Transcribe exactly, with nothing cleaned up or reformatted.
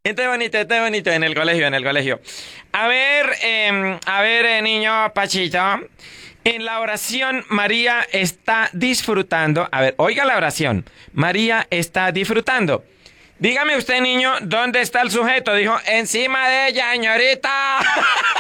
Esto es bonito, esto es bonito en el colegio, en el colegio. A ver, eh, a ver, eh, niño Pachito. En la oración, María está disfrutando. A ver, oiga la oración. María está disfrutando. Dígame usted, niño, ¿dónde está el sujeto? Dijo, encima de ella, señorita.